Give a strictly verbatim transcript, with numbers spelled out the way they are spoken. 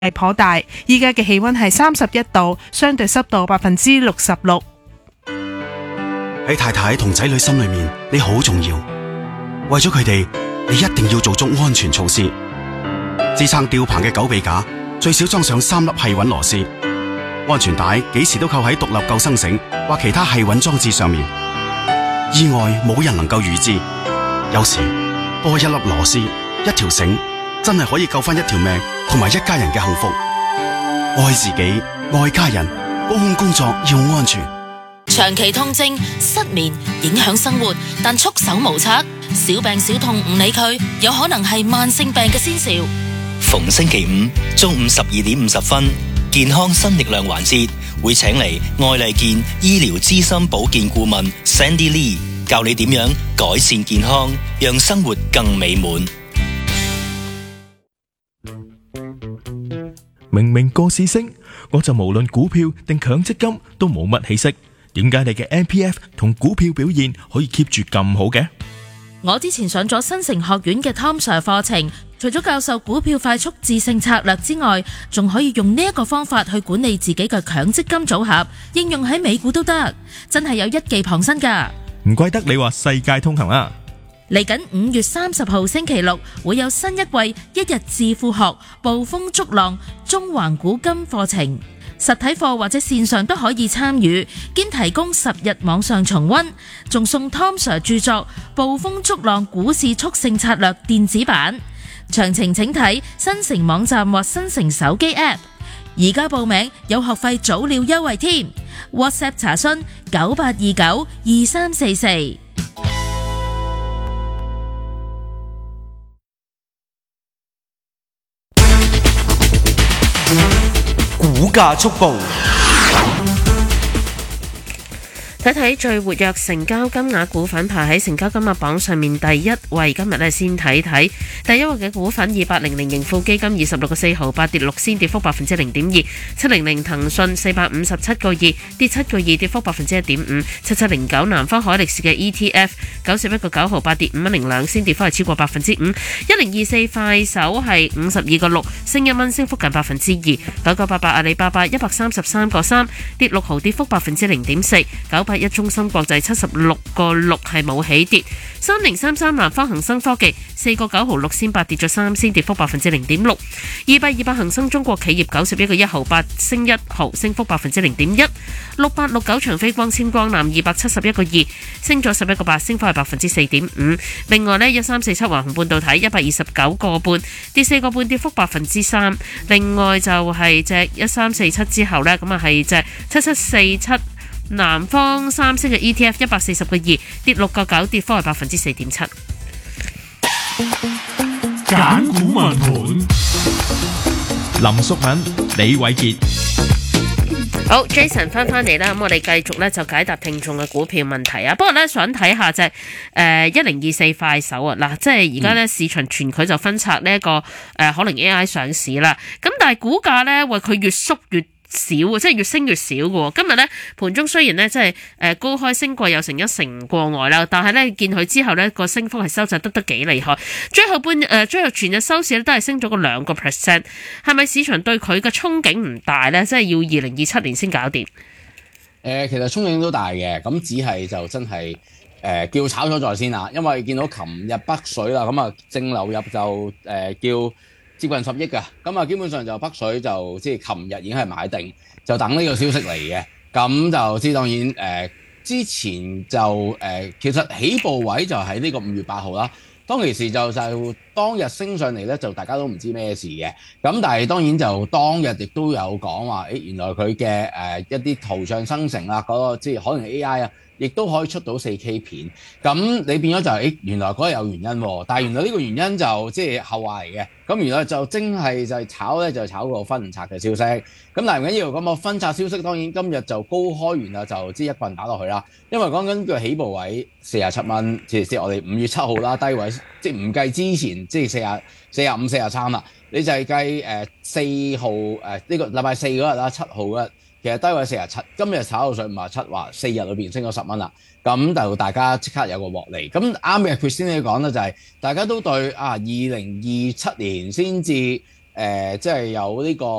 係頗大。依家嘅氣溫係三十一度，相對濕度百分之六十六。 喺太太同仔女心裏面，你好重要。為咗佢哋，你一定要做足安全措施。支撐吊棚嘅狗臂架最少裝上三粒繫穩螺絲。安全帶幾時都扣喺獨立救生繩或其他繫穩裝置上面。意外冇人能夠預知，有時多一粒螺絲、一條繩，真係可以救翻一條命同埋一家人嘅幸福。愛自己，愛家人，高空工作要安全。 長期痛症、失眠影響生活，但束手無策，小病小痛唔理佢，有可能係慢性病嘅先兆。 逢星期五中午十二點五十分，健康新力量環節會請嚟愛麗健醫療資深保健顧問 Sandy Lee 教你點樣改善健康，讓生活更美滿。 明明個市升，我就無論股票定強積金都冇乜起色，點解你嘅 M P F 同股票表現可以 keep 住咁好嘅？ 我之前上咗新城學院嘅 Tom Sir 課程，除咗教授股票快速致勝策略之外，仲可以用呢一個方法去管理自己嘅強積金組合，應用喺美股都得，真係有一技傍身㗎。 唔怪得你話世界通行啦！ 嚟緊五月三十號星期六會有新一季一日致富學暴風逐浪中環古今課程，實體課或者線上都可以參與，兼提供十日網上重溫，仲送 Tom Sir 著作《暴風逐浪股市速勝策略》電子版。詳情請睇新城網站或新城手機 App。而家報名有學費早鳥優惠添 ，WhatsApp 查詢九八二九二三四四。 股價速報， 睇睇最活躍成交金額股份排喺成交金額榜上面第一位。今日咧先睇睇第一位嘅股份二八零零盈富基金二十六個四毫八跌六仙，跌幅百分之零點二。七零零騰訊四百五十七個二跌七個二，跌幅百分之一點五。七七零九南方海力士嘅 E T F 九十一個九毫八跌五蚊零兩仙，跌幅係超過百分之五。一零二四快手係五十二個六升一蚊，升幅近百分之二。九九八八阿里巴巴一百三十三個三跌六毫，跌幅百分之零點四。九一中芯國際七十六個六係冇起跌。三零三三南方恒生科技四個九毫六仙八跌咗三仙，跌幅百分之零點六。二百二百恒生中國企業九十一個一毫八升一毫，升幅百分之零點一。六八六九長飛光纖光纜二百七十一個二升咗十一個八，升幅係百分之四點五。另外呢，一三四七華虹半導體一百二十九個半跌四個半，跌幅百分之三。另外就係隻一三四七之後呢，咁啊係隻七七四七。南方三星嘅 E T F 一百四十個二跌六個九，跌幅係百分之四點七。 揀股問盤， 林淑敏、李偉傑。 好 ，Jason 翻返嚟啦，咁我哋繼續咧就解答聽眾嘅股票問題啊。不過咧想睇下隻誒一零二四快手啊，嗱，即係而家咧市場傳佢就分拆呢、這、一個誒、呃、可能 A I 上市啦，咁但係股價咧為佢越縮越少，即係越升越少嘅。今日咧盤中雖然咧即係誒高開升過有成一成過外啦，但係咧見佢之後咧個升幅係收窄得得幾厲害。最後半誒、呃、最後全日收市咧都係升咗個兩個 percent。係咪市場對佢嘅憧憬唔大咧？即係要二零二七年先搞掂？誒、 呃，其實憧憬都大嘅，咁只係就真係誒、呃、叫炒咗在先啦。因為見到琴日北水啦，咁啊淨流入就誒、呃、叫。接近十億㗎，咁啊基本上就北水就即係琴日已經係買定，就等呢個消息嚟嘅。咁就即係當然誒、呃，之前就誒、呃、其實起步位就喺呢個五月八號啦。當其時就就當日升上嚟咧，就大家都唔知咩事嘅。咁但係當然就當日亦都有講話，誒原來佢嘅誒一啲圖像生成啊，嗰、那個即係可能 A I 啊。亦都可以出到 四 K 片，咁你變咗就係、是，原來嗰日有原因喎，但係原來呢個原因就即係後話嚟嘅，咁原來就真係就係炒咧就炒個分拆嘅消息，咁但係唔緊要，咁個分拆消息當然今日就高開完啦，就即係一棍打落去啦，因為講緊個起步位四十七蚊，即係即係我哋五月七號啦，低位即係唔計之前即係四十四十五、四十三啦，你就係計誒四號誒呢個禮拜四嗰日啦，七號嗰日。其實低位四十七，今日炒到上五十七，話四日裏邊升咗十蚊啦，咁就大家即刻有個獲利。咁啱嘅 Chris 你講咧就係、是、大家都對啊，二零二七年先至誒，即係有呢個。